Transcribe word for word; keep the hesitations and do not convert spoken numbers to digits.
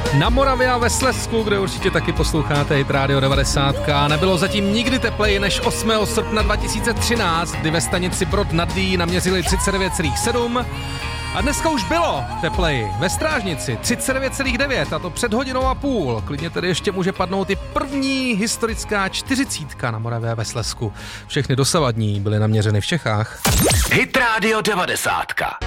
Na Moravě a ve Slezsku, kde určitě taky posloucháte Hit Radio devadesát, nebylo zatím nikdy tepleji než osmého srpna dva tisíce třináct, kdy ve stanici Brod nad Dyjí naměřili třicet devět celá sedm. A dneska už bylo tepleji. Ve Strážnici třicet devět celá devět, a to před hodinou a půl. Klidně tedy ještě může padnout i první historická čtyřicítka na Moravě a ve Slezsku. Všechny dosavadní byly naměřeny v Čechách. Hit Radio devadesát.